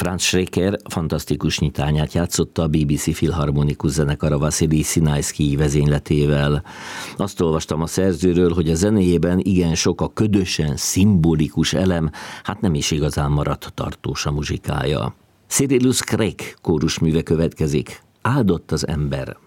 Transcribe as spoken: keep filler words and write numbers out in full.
Franz Schreker fantasztikus nyitányát játszotta a bé bé cé Filharmonikus zenekara Vasilij Szinajszkij vezényletével. Azt olvastam a szerzőről, hogy a zenéjében igen sok a ködösen szimbolikus elem, hát nem is igazán maradt tartós a muzsikája. Cyrillus Krek kórusműve következik. Áldott az ember.